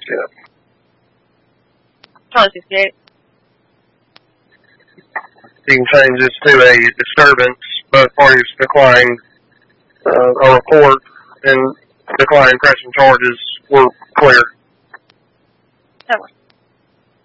Yeah. Charlie 68. You can change this to a disturbance. Both parties decline a report and decline pressing charges. We're clear. That works.